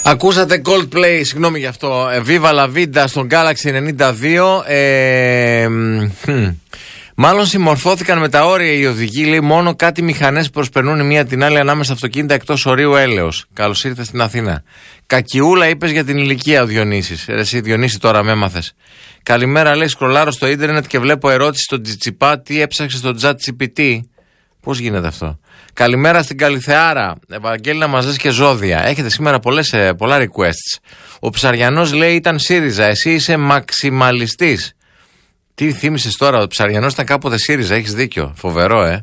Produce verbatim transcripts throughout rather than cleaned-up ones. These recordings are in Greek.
Ακούσατε Coldplay, συγγνώμη γι' αυτό. Viva la Vida στον Galaxy ενενήντα δύο. Ε, hm. Μάλλον συμμορφώθηκαν με τα όρια οι οδηγοί. Λέει μόνο κάτι μηχανές προσπερνούν η μία την άλλη ανάμεσα αυτοκίνητα εκτός ορίου έλεος. Καλώς ήρθες στην Αθήνα. Κακιούλα είπες για την ηλικία ο Διονύσης. Ρε εσύ Διονύση τώρα με έμαθες. Καλημέρα, λέει, σκρολάρω στο ίντερνετ και βλέπω ερώτηση στον Τζιτσιπά τι έψαξε στο τζατ τζι πι τι. Πώς γίνεται αυτό? Καλημέρα στην Καλιθεάρα. Ευαγγέλινα Μαζές και Ζώδια. Έχετε σήμερα πολλές, πολλά requests. Ο Ψαριανός λέει ήταν ΣΥΡΙΖΑ. Εσύ είσαι μαξιμαλιστής. Τι θύμισες τώρα? Ο Ψαριανός ήταν κάποτε ΣΥΡΙΖΑ. Έχεις δίκιο. Φοβερό, ε.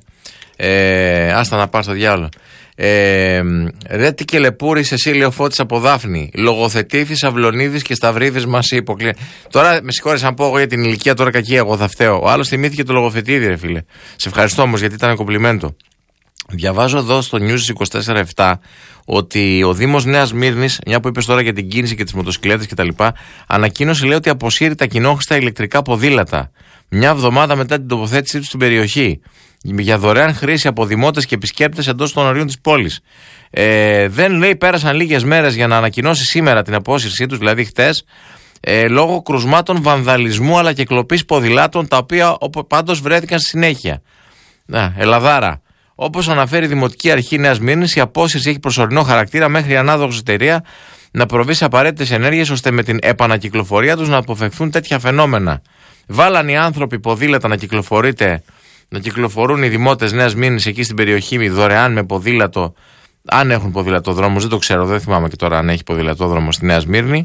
ε άστα να πάρει στο διάολο. Ε, ρε τι κελεπούρη σε Σίλιο Φώτης από Δάφνη. Λογοθετήθης, Αυλονίδης και Σταυρίδης μας υποκλεί. Τώρα με συγχωρείς αν πω εγώ για την ηλικία, τώρα κακή εγώ θα φταίω. Ο άλλος θυμήθηκε το λογοθετήδη, ρε φίλε. Σε ευχαριστώ όμως γιατί ήταν κομπλιμέντο. Διαβάζω εδώ στο News είκοσι τέσσερα επτά ότι ο Δήμος Νέας Σμύρνης, μια που είπες τώρα για την κίνηση και τις μοτοσυκλέτες κτλ., ανακοίνωσε, λέει, ότι αποσύρει τα κοινόχρηστα ηλεκτρικά ποδήλατα μια εβδομάδα μετά την τοποθέτησή του στην περιοχή για δωρεάν χρήση από δημότες και επισκέπτες εντός των ορίων της πόλης. Ε, δεν, λέει, πέρασαν λίγες μέρες για να ανακοινώσει σήμερα την απόσυρσή τους, δηλαδή χτες, ε, λόγω κρουσμάτων βανδαλισμού αλλά και κλοπής ποδηλάτων, τα οποία πάντως βρέθηκαν στη συνέχεια. Να, Ελλαδάρα. Όπως αναφέρει η Δημοτική Αρχή Νέας Σμύρνης, η απόσυρση έχει προσωρινό χαρακτήρα μέχρι η ανάδοχος εταιρεία να προβεί σε απαραίτητες ενέργειες ώστε με την επανακυκλοφορία τους να αποφευχθούν τέτοια φαινόμενα. Βάλαν οι άνθρωποι ποδήλατα να κυκλοφορείτε, να κυκλοφορούν οι δημότες Νέας Σμύρνης εκεί στην περιοχή δωρεάν με ποδήλατο, αν έχουν ποδηλατόδρομος, δεν το ξέρω, δεν θυμάμαι και τώρα αν έχει ποδηλατόδρομο στη Νέα Σμύρνη.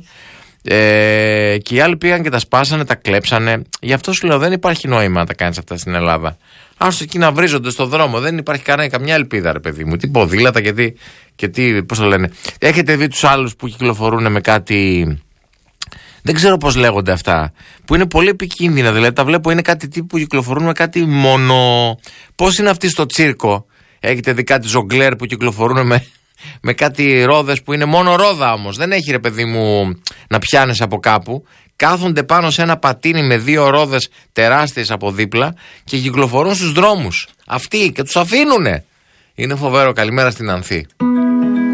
Ε, και οι άλλοι πήγαν και τα σπάσανε, τα κλέψανε. Γι' αυτό σου λέω, δεν υπάρχει νόημα να τα κάνεις αυτά στην Ελλάδα. Άστο εκεί να βρίζονται στο δρόμο. Δεν υπάρχει κανένα, καμιά ελπίδα, ρε παιδί μου. Τι ποδήλατα και τι, και τι, πώς το λένε. Έχετε δει τους άλλους που κυκλοφορούν με κάτι. Δεν ξέρω πώς λέγονται αυτά. Που είναι πολύ επικίνδυνα. Δηλαδή τα βλέπω, είναι κάτι τύπου που κυκλοφορούν με κάτι μόνο. Πώς είναι αυτοί στο τσίρκο? Έχετε δει κάτι ζογκλέρ που κυκλοφορούν με, με κάτι ρόδες που είναι μόνο ρόδα όμως. Δεν έχει, ρε παιδί μου, να πιάνεις από κάπου. Κάθονται πάνω σε ένα πατίνι με δύο ρόδες τεράστιες από δίπλα και κυκλοφορούν στους δρόμους. Αυτοί και τους αφήνουνε. Είναι φοβερό. Καλημέρα στην Ανθή.